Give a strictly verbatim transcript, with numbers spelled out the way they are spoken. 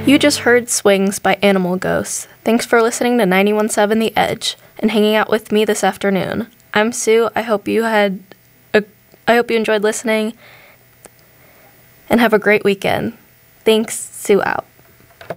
You just heard Swings by Animal Ghosts. Thanks for listening to ninety-one point seven The Edge and hanging out with me this afternoon. I'm Sue. I hope you had a, I hope you enjoyed listening and have a great weekend. Thanks. Sue out.